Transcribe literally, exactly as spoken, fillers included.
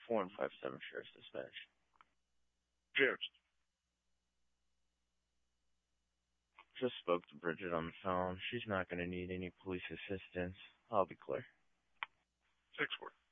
four and five seven Sheriff's Dispatch. James. Just spoke to Bridget on the phone. She's not going to need any police assistance. I'll be clear. six four.